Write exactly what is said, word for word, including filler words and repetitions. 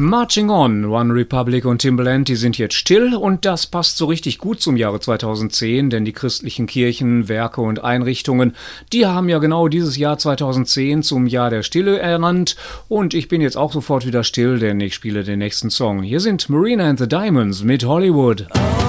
Marching On, One Republic und Timbaland, die sind jetzt still und das passt so richtig gut zum Jahre zweitausendzehn, denn die christlichen Kirchen, Werke und Einrichtungen, die haben ja genau dieses Jahr zweitausendzehn zum Jahr der Stille ernannt und ich bin jetzt auch sofort wieder still, denn ich spiele den nächsten Song. Hier sind Marina and the Diamonds mit Hollywood. Oh.